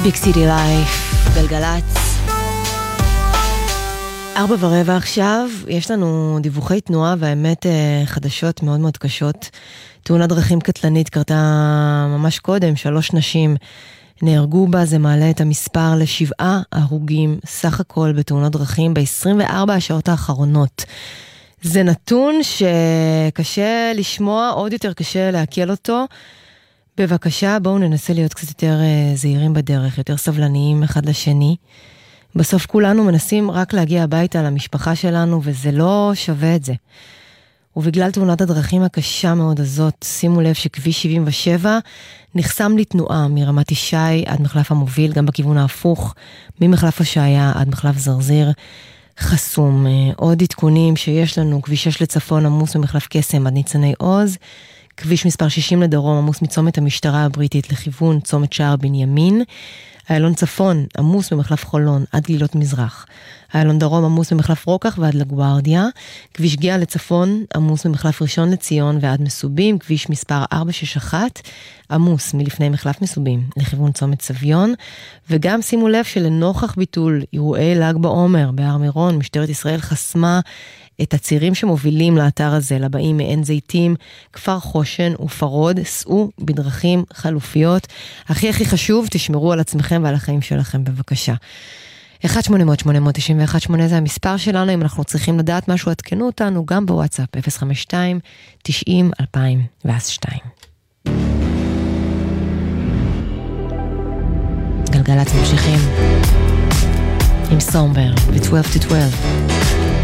ביג סיטי לייף, גלגלץ. 4:15 עכשיו, יש לנו דיווחי תנועה והאמת חדשות מאוד מאוד קשות. תאונת דרכים קטלנית קרתה ממש קודם, 3 נשים נהרגו בה, זה מעלה את המספר ל7 הרוגים סך הכל בתאונות דרכים ב-24 השעות האחרונות. זה נתון שקשה לשמוע, עוד יותר קשה להקל אותו. בבקשה, בואו ננסה להיות קצת יותר זהירים בדרך, יותר סבלניים אחד לשני. בסוף כולנו מנסים רק להגיע הביתה למשפחה שלנו, וזה לא שווה את זה. ובגלל תאונת הדרכים הקשה מאוד הזאת, שימו לב שכביש 77 נחסם לתנועה מרמת ישי עד מחלף המוביל, גם בכיוון ההפוך, ממחלף השעיה עד מחלף זרזיר, חסום. עוד עדכונים שיש לנו, כביש 6 לצפון עמוס ממחלף קסם עד ניצני עוז, כביש מספר 60 לדרום עמוס מצומת המשטרה הבריטית לכיוון צומת שער בנימין, איילון צפון עמוס במחלף חולון עד גלילות מזרח, איילון דרום עמוס במחלף רוקח ועד לגוארדיה, כביש גאה לצפון עמוס במחלף ראשון לציון ועד מסובים, כביש מספר 461 עמוס מלפני מחלף מסובים לכיוון צומת סביון, וגם שימו לב שלנוכח ביטול אירועי ל"ג בעומר בהר מירון, משטרת ישראל חסמה את הצירים שמובילים לאתר הזה, לבאים מעין זיתים, כפר חושן ופרוד, סעו בדרכים חלופיות. הכי חשוב, תשמרו על עצמכם ועל החיים שלכם, בבקשה. 1-800-891-8 זה המספר שלנו, אם אנחנו צריכים לדעת משהו, עדכנו אותנו גם בוואטסאפ, 052-90-2002. גלגלת ממשיכים עם סומבר ב-12 to 12.